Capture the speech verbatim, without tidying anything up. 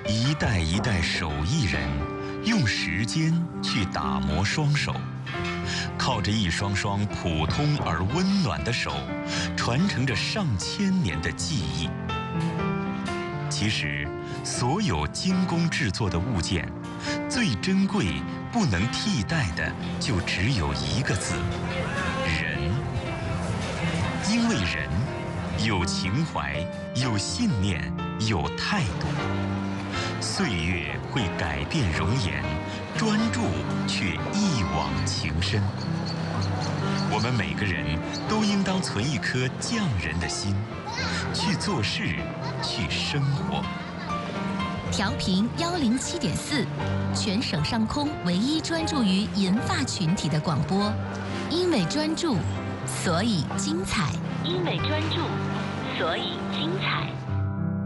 一代一代手艺人用时间去打磨双手，靠着一双双普通而温暖的手，传承着上千年的技艺。其实，所有精工制作的物件，最珍贵、不能替代的，就只有一个字：人。因为人有情怀，有信念，有态度。岁月会改变容颜，专注却一往情深。我们每个人都应当存一颗匠人的心，去做事，去生活。 调频幺零七点四，全省上空唯一专注于银发群体的广播，因为专注，所以精彩。因为专注，所以精彩。